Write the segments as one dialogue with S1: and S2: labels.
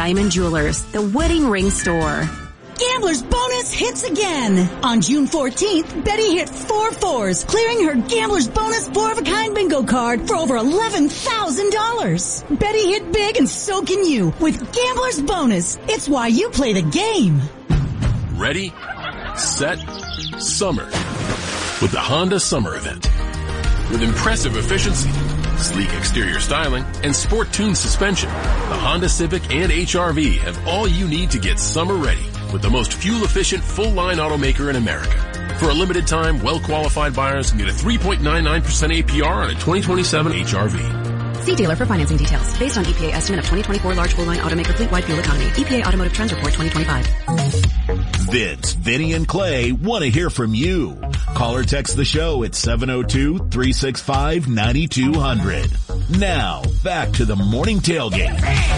S1: Diamond Jewelers, the wedding ring store.
S2: Gambler's bonus hits again. On June 14th, Betty hit 4 4s, clearing her Gambler's bonus 4-of-a-kind bingo card for over $11,000. Betty hit big and so can you with Gambler's bonus. It's why you play the game.
S3: Ready, set, summer with the Honda Summer Event. With impressive efficiency, sleek exterior styling, and sport-tuned suspension, the Honda Civic and HR-V have all you need to get summer ready with the most fuel-efficient full-line automaker in America. For a limited time, well-qualified buyers can get a 3.99% APR on a 2027 HR-V.
S4: See dealer for financing details. Based on EPA estimate of 2024 large full-line automaker fleet-wide fuel economy. EPA Automotive Trends Report 2025.
S5: Vince, Vinny, and Clay want to hear from you. Call or text the show at 702-365-9200. Now, back to the morning tailgate.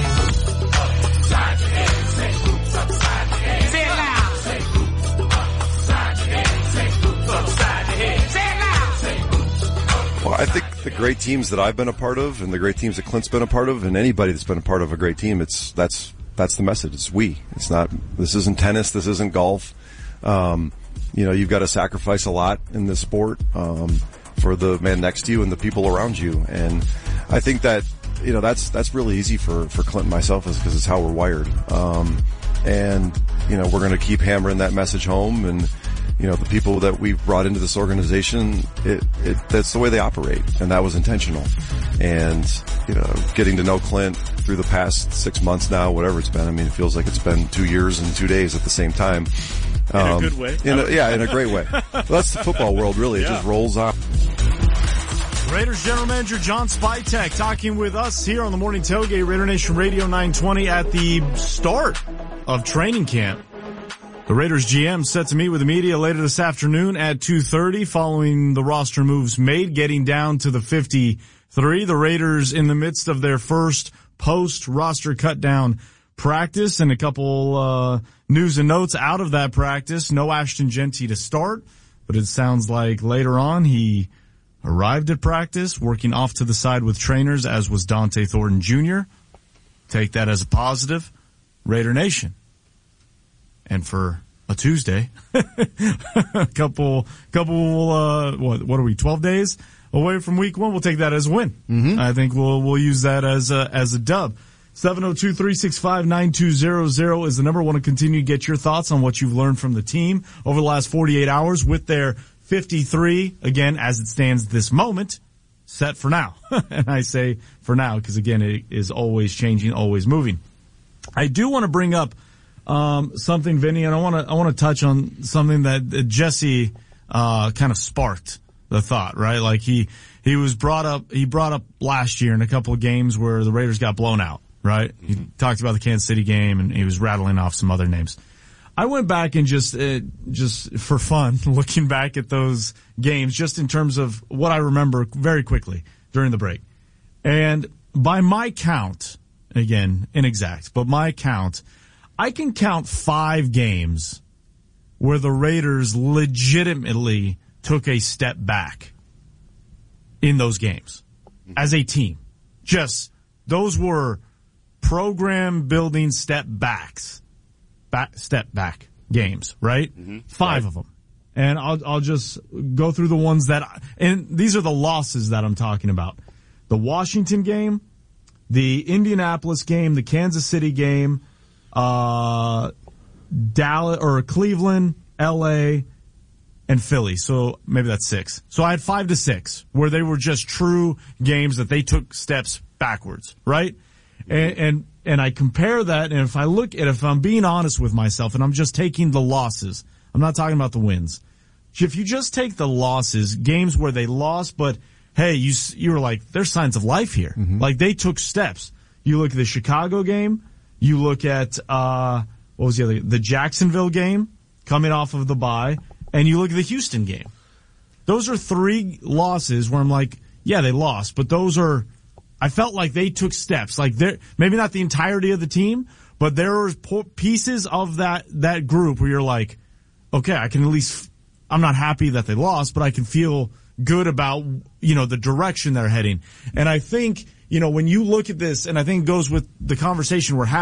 S6: Well, I think the great teams that I've been a part of and the great teams that Clint's been a part of and anybody that's been a part of a great team, that's the message. It's we. It's not, this isn't tennis. This isn't golf. You've got to sacrifice a lot in this sport, for the man next to you and the people around you. And I think that, that's really easy for Clint and myself because it's how we're wired. We're going to keep hammering that message home and, the people that we've brought into this organization, that's the way they operate. And that was intentional. And, getting to know Clint through the past 6 months now, whatever it's been. I mean, it feels like it's been 2 years and 2 days at the same time.
S7: In a good way.
S6: In a great way. Well, that's the football world, really. It just rolls on.
S7: Raiders General Manager John Spytek talking with us here on the Morning Tailgate, Raider Nation Radio 920 at the start of training camp. The Raiders GM set to meet with the media later this afternoon at 2:30 following the roster moves made, getting down to the 53. The Raiders in the midst of their first post-roster cut-down practice, and a couple news and notes out of that practice. No Ashton Jeanty to start, but it sounds like later on he arrived at practice, working off to the side with trainers, as was Dante Thornton Jr. Take that as a positive. Raider Nation. And for a Tuesday, a couple, what are we, 12 days away from week one? We'll take that as a win. Mm-hmm. I think we'll use that as a dub. 702-365-9200 is the number. I want to continue to get your thoughts on what you've learned from the team over the last 48 hours with their 53, again, as it stands this moment, set for now. And I say for now because, again, it is always changing, always moving. I do want to bring up something, Vinny, and I want to touch on something that Jesse kind of sparked the thought, right? Like he brought up last year in a couple of games where the Raiders got blown out, right? Mm-hmm. He talked about the Kansas City game and he was rattling off some other names. I went back and just for fun, looking back at those games, just in terms of what I remember very quickly during the break. And by my count, again, inexact, but my count, I can count 5 games where the Raiders legitimately took a step back in those games as a team. Just, those were program building step back games, right? Mm-hmm. 5 of them. And I'll just go through the ones and these are the losses that I'm talking about. The Washington game, the Indianapolis game, the Kansas City game, Dallas or Cleveland, LA, and Philly. So maybe that's 6. So I had 5 to 6 where they were just true games that they took steps backwards, right? And I compare that, and if I'm being honest with myself, and I'm just taking the losses, I'm not talking about the wins. If you just take the losses, games where they lost, but hey, you were like, there's signs of life here. Mm-hmm. Like they took steps. You look at the Chicago game. You look at, what was the other, the Jacksonville game coming off of the bye, and you look at the Houston game. Those are 3 losses where I'm like, yeah, they lost, but I felt like they took steps. Like maybe not the entirety of the team, but there were pieces of that group where you're like, okay, I can at least, I'm not happy that they lost, but I can feel good about, the direction they're heading. And I think, when you look at this, and I think it goes with the conversation we're having,